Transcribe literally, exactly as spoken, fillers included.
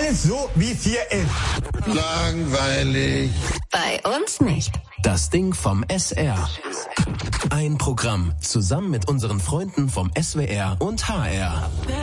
Alles so, wie es hier ist. Langweilig. Bei uns nicht. Das Ding vom S R. Ein Programm zusammen mit unseren Freunden vom S W R und H R.